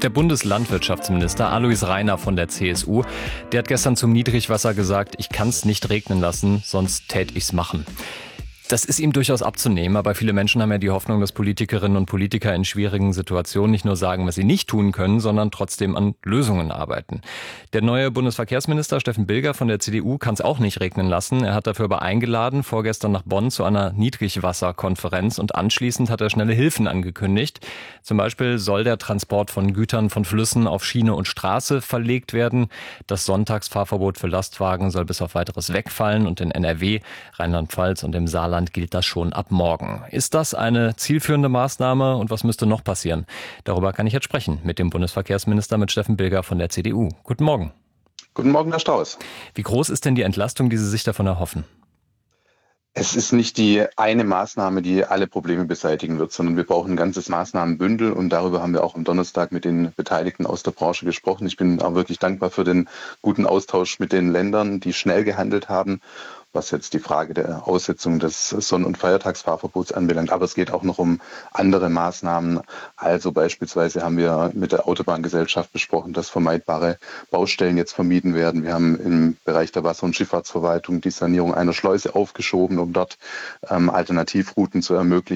Der Bundeslandwirtschaftsminister Alois Rainer von der CSU, der hat gestern zum Niedrigwasser gesagt, ich kann es nicht regnen lassen, sonst tät ich's machen. Das ist ihm durchaus abzunehmen, aber viele Menschen haben ja die Hoffnung, dass Politikerinnen und Politiker in schwierigen Situationen nicht nur sagen, was sie nicht tun können, sondern trotzdem an Lösungen arbeiten. Der neue Bundesverkehrsminister Steffen Bilger von der CDU kann es auch nicht regnen lassen. Er hat dafür aber eingeladen, vorgestern nach Bonn zu einer Niedrigwasserkonferenz, und anschließend hat er schnelle Hilfen angekündigt. Zum Beispiel soll der Transport von Gütern von Flüssen auf Schiene und Straße verlegt werden. Das Sonntagsfahrverbot für Lastwagen soll bis auf Weiteres wegfallen, und in NRW, Rheinland-Pfalz und im Saarland gilt das schon ab morgen. Ist das eine zielführende Maßnahme und was müsste noch passieren? Darüber kann ich jetzt sprechen mit dem Bundesverkehrsminister, mit Steffen Bilger von der CDU. Guten Morgen. Guten Morgen, Herr Strauß. Wie groß ist denn die Entlastung, die Sie sich davon erhoffen? Es ist nicht die eine Maßnahme, die alle Probleme beseitigen wird, sondern wir brauchen ein ganzes Maßnahmenbündel, und darüber haben wir auch am Donnerstag mit den Beteiligten aus der Branche gesprochen. Ich bin auch wirklich dankbar für den guten Austausch mit den Ländern, die schnell gehandelt haben, was jetzt die Frage der Aussetzung des Sonn- und Feiertagsfahrverbots anbelangt. Aber es geht auch noch um andere Maßnahmen. Also beispielsweise haben wir mit der Autobahngesellschaft besprochen, dass vermeidbare Baustellen jetzt vermieden werden. Wir haben im Bereich der Wasser- und Schifffahrtsverwaltung die Sanierung einer Schleuse aufgeschoben, um dort Alternativrouten zu ermöglichen.